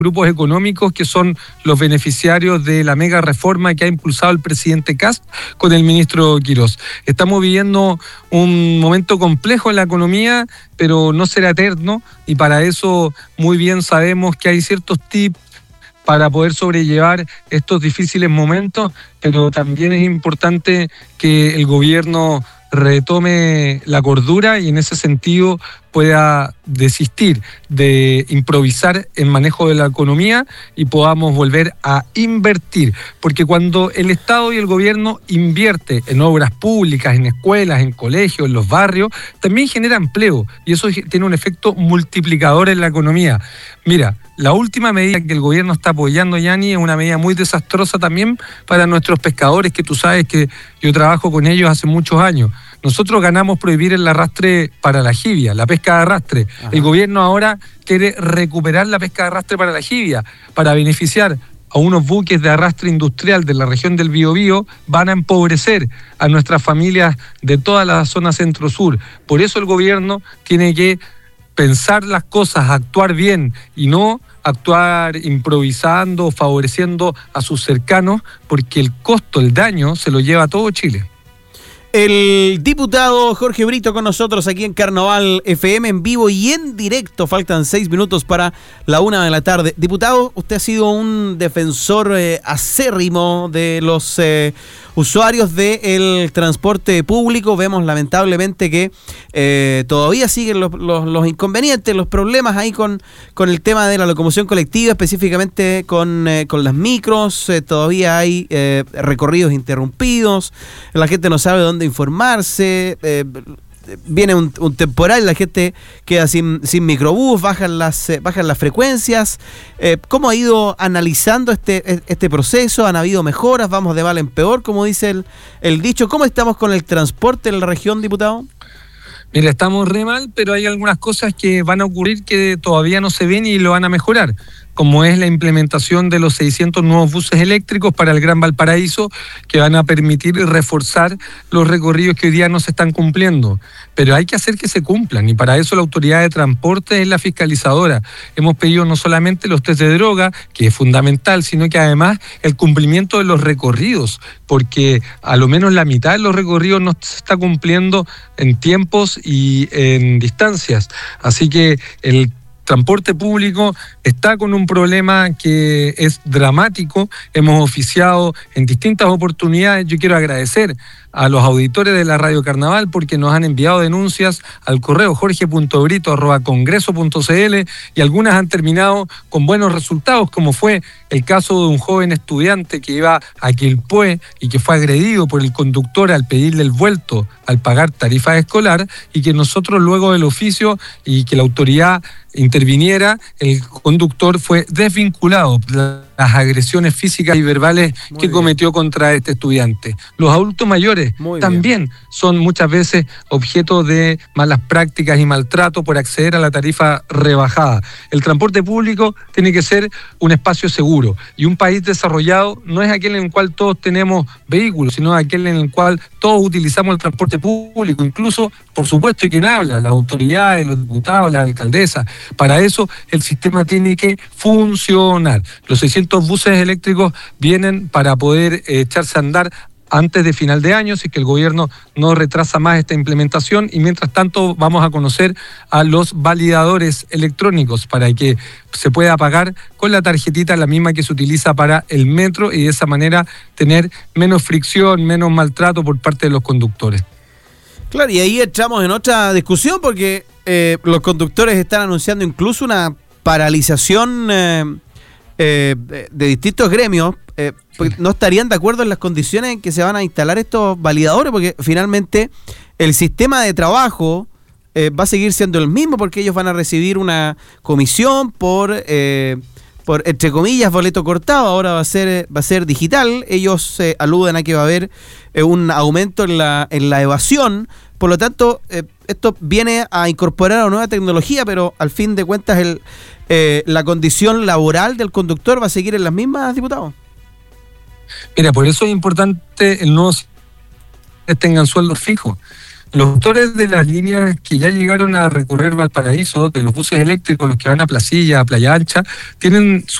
grupos económicos que son los beneficiarios de la mega reforma que ha impulsado el presidente Kast con el ministro Quirós. Estamos viviendo un momento complejo en la economía, pero no será eterno, y para eso muy bien sabemos que hay ciertos tips para poder sobrellevar estos difíciles momentos, pero también es importante que el gobierno retome la cordura y en ese sentido pueda desistir de improvisar en manejo de la economía y podamos volver a invertir, porque cuando el Estado y el gobierno invierte en obras públicas, en escuelas, en colegios, en los barrios, también genera empleo y eso tiene un efecto multiplicador en la economía. Mira, la última medida que el gobierno está apoyando, Yanni, es una medida muy desastrosa también para nuestros pescadores, que tú sabes que yo trabajo con ellos hace muchos años. Nosotros ganamos prohibir el arrastre para la jibia, la pesca de arrastre. Ajá. El gobierno ahora quiere recuperar la pesca de arrastre para la jibia, para beneficiar a unos buques de arrastre industrial de la región del Biobío. Van a empobrecer a nuestras familias de toda la zona centro-sur. Por eso el gobierno tiene que pensar las cosas, actuar bien y no actuar improvisando, favoreciendo a sus cercanos, porque el costo, el daño, se lo lleva todo Chile. El diputado Jorge Brito con nosotros aquí en Carnaval FM en vivo y en directo. Faltan 6 minutos para la 1 de la tarde. Diputado, usted ha sido un defensor acérrimo de los usuarios del transporte público. Vemos lamentablemente que todavía siguen los inconvenientes, los problemas ahí con el tema de la locomoción colectiva, específicamente con las micros. Todavía hay recorridos interrumpidos, la gente no sabe dónde informarse, viene un temporal, la gente queda sin microbús, bajan las frecuencias. ¿Cómo ha ido analizando este proceso? ¿Han habido mejoras? ¿Vamos de mal en peor, como dice el dicho? ¿Cómo estamos con el transporte en la región, diputado? Mira, estamos re mal, pero hay algunas cosas que van a ocurrir que todavía no se ven y lo van a mejorar, como es la implementación de los 600 nuevos buses eléctricos para el Gran Valparaíso, que van a permitir reforzar los recorridos que hoy día no se están cumpliendo. Pero hay que hacer que se cumplan, y para eso la Autoridad de Transporte es la fiscalizadora. Hemos pedido no solamente los test de droga, que es fundamental, sino que además el cumplimiento de los recorridos, porque a lo menos la mitad de los recorridos no se está cumpliendo en tiempos y en distancias. Así que el transporte público está con un problema que es dramático. Hemos oficiado en distintas oportunidades. Yo quiero agradecer a los auditores de la Radio Carnaval porque nos han enviado denuncias al correo jorge.brito@congreso.cl y algunas han terminado con buenos resultados, como fue el caso de un joven estudiante que iba a Quilpué y que fue agredido por el conductor al pedirle el vuelto al pagar tarifa escolar, y que nosotros luego del oficio y que la autoridad interviniera, el conductor fue desvinculado por las agresiones físicas y verbales que cometió contra este estudiante. Los adultos mayores también son muchas veces objeto de malas prácticas y maltrato por acceder a la tarifa rebajada. El transporte público tiene que ser un espacio seguro, y un país desarrollado no es aquel en el cual todos tenemos vehículos, sino aquel en el cual todos utilizamos el transporte público, incluso, por supuesto, y quien habla, las autoridades, los diputados, las alcaldesas. Para eso el sistema tiene que funcionar. Los 600 buses eléctricos vienen para poder echarse a andar antes de final de año, si es que el gobierno no retrasa más esta implementación, y mientras tanto vamos a conocer a los validadores electrónicos para que se pueda pagar con la tarjetita, la misma que se utiliza para el metro, y de esa manera tener menos fricción, menos maltrato por parte de los conductores. Claro, y ahí entramos en otra discusión porque los conductores están anunciando incluso una paralización de distintos gremios, porque no estarían de acuerdo en las condiciones en que se van a instalar estos validadores, porque finalmente el sistema de trabajo va a seguir siendo el mismo, porque ellos van a recibir una comisión por entre comillas, boleto cortado. Ahora va a ser digital. Ellos aluden a que va a haber un aumento en la evasión. Por lo tanto, esto viene a incorporar una nueva tecnología, pero al fin de cuentas la condición laboral del conductor va a seguir en las mismas, diputado. Mira, por eso es importante el nuevo tengan sueldos fijos. Los autores de las líneas que ya llegaron a recorrer Valparaíso, de los buses eléctricos, los que van a Placilla, a Playa Ancha, tienen